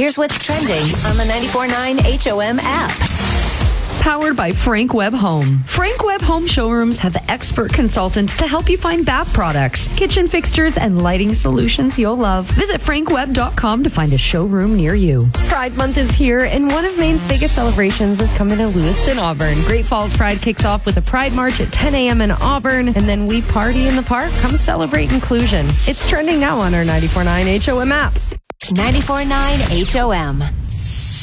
Here's what's trending on the 94.9 HOM app. Powered by Frank Webb Home. Frank Webb Home showrooms have expert consultants to help you find bath products, kitchen fixtures, and lighting solutions you'll love. Visit frankwebb.com to find a showroom near you. Pride Month is here, and one of Maine's biggest celebrations is coming to Lewiston, Auburn. Great Falls Pride kicks off with a Pride March at 10 a.m. in Auburn, and then we party in the park. Come celebrate inclusion. It's trending now on our 94.9 HOM app. 94.9 HOM.